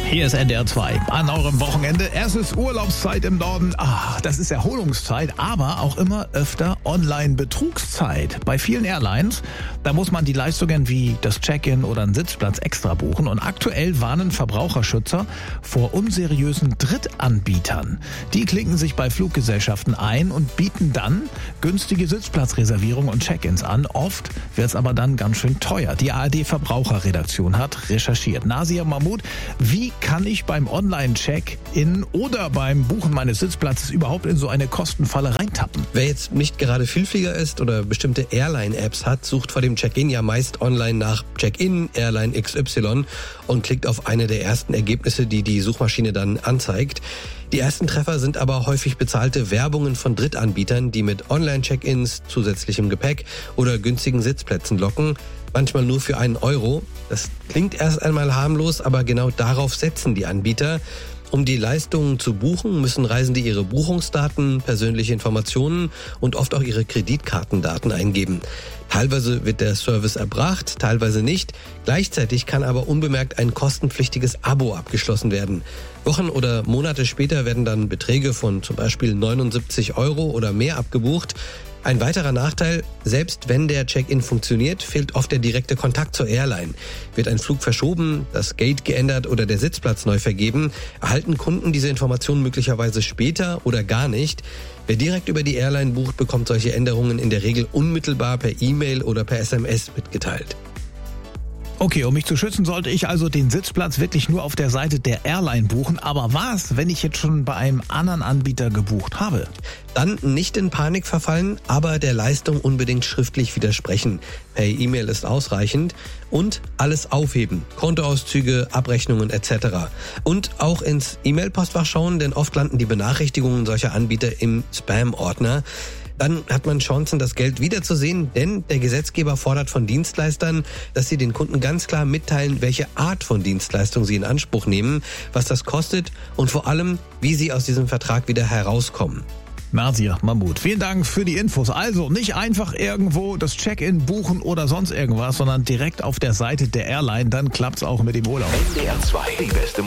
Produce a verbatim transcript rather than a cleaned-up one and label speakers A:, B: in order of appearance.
A: Hier ist N D R zwei an eurem Wochenende. Es ist Urlaubszeit im Norden. Ah, das ist Erholungszeit, aber auch immer öfter Online-Betrugszeit. Bei vielen Airlines, da muss man die Leistungen wie das Check-in oder einen Sitzplatz extra buchen. Und aktuell warnen Verbraucherschützer vor unseriösen Drittanbietern. Die klicken sich bei Fluggesellschaften ein und bieten dann günstige Sitzplatzreservierungen und Check-ins an. Oft wird es aber dann ganz schön teuer. Die A R D-Verbraucherredaktion hat recherchiert. Nasia Mahmoud, wie kann ich beim Online-Check-in oder beim Buchen meines Sitzplatzes überhaupt in so eine Kostenfalle reintappen?
B: Wer jetzt nicht gerade Vielflieger ist oder bestimmte Airline-Apps hat, sucht vor dem Check-in ja meist online nach Check-in, Airline X Y und klickt auf eine der ersten Ergebnisse, die die Suchmaschine dann anzeigt. Die ersten Treffer sind aber häufig bezahlte Werbungen von Drittanbietern, die mit Online-Check-ins, zusätzlichem Gepäck oder günstigen Sitzplätzen locken. Manchmal nur für einen Euro. Das klingt erst einmal harmlos, aber genau darauf setzen die Anbieter. Um die Leistungen zu buchen, müssen Reisende ihre Buchungsdaten, persönliche Informationen und oft auch ihre Kreditkartendaten eingeben. Teilweise wird der Service erbracht, teilweise nicht. Gleichzeitig kann aber unbemerkt ein kostenpflichtiges Abo abgeschlossen werden. Wochen oder Monate später werden dann Beträge von zum Beispiel neunundsiebzig Euro oder mehr abgebucht. Ein weiterer Nachteil, selbst wenn der Check-in funktioniert, fehlt oft der direkte Kontakt zur Airline. Wird ein Flug verschoben, das Gate geändert oder der Sitzplatz neu vergeben, erhalten Kunden diese Informationen möglicherweise später oder gar nicht. Wer direkt über die Airline bucht, bekommt solche Änderungen in der Regel unmittelbar per E-Mail oder per S M S mitgeteilt.
A: Okay, um mich zu schützen, sollte ich also den Sitzplatz wirklich nur auf der Seite der Airline buchen. Aber was, wenn ich jetzt schon bei einem anderen Anbieter gebucht habe?
B: Dann nicht in Panik verfallen, aber der Leistung unbedingt schriftlich widersprechen. Per E-Mail ist ausreichend. Und alles aufheben. Kontoauszüge, Abrechnungen et cetera. Und auch ins E-Mail-Postfach schauen, denn oft landen die Benachrichtigungen solcher Anbieter im Spam-Ordner. Dann hat man Chancen, das Geld wiederzusehen, denn der Gesetzgeber fordert von Dienstleistern, dass sie den Kunden ganz klar mitteilen, welche Art von Dienstleistung sie in Anspruch nehmen, was das kostet und vor allem, wie sie aus diesem Vertrag wieder herauskommen.
A: Nasia Mahmoud, vielen Dank für die Infos. Also nicht einfach irgendwo das Check-in buchen oder sonst irgendwas, sondern direkt auf der Seite der Airline, dann klappt's auch mit dem Urlaub.
C: N D R zwei, die beste